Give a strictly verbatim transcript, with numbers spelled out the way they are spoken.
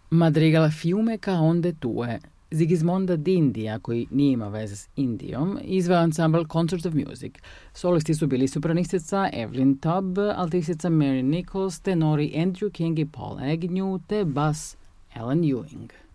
Madrigal Fiume ca onde tue, Sigismonda d'Indija, koji nije ima veze s Indijom, izveo ansambl Concert of Music. Solisti su bili sopranistica Evelyn Tubb, altistica Mary Nichols, tenori Andrew King i Paul Agnew, te bas Alan Ewing.